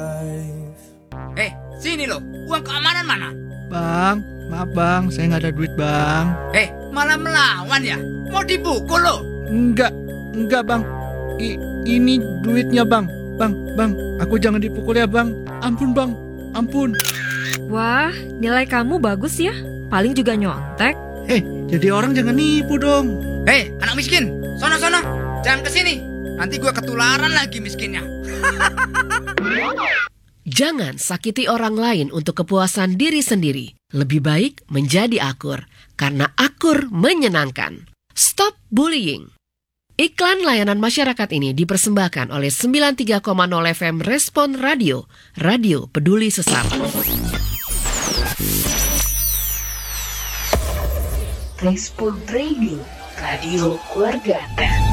Sini loh, uang keamanan mana? Bang, maaf bang, saya nggak ada duit bang. Malah melawan ya? Mau dipukul lo? Enggak bang. Ini duitnya bang. Bang, aku jangan dipukul ya bang. Ampun bang, ampun. Wah, nilai kamu bagus ya. Paling juga nyontek. Jadi orang jangan nipu dong. Anak miskin, sono. Jangan kesini. Nanti gue ketularan lagi miskinnya. Jangan sakiti orang lain untuk kepuasan diri sendiri. Lebih baik menjadi akur, karena akur menyenangkan. Stop bullying. Iklan layanan masyarakat ini dipersembahkan oleh 93,0 FM Respon Radio, Radio Peduli Sesama. Respon Radio, Radio Keluarga Anda.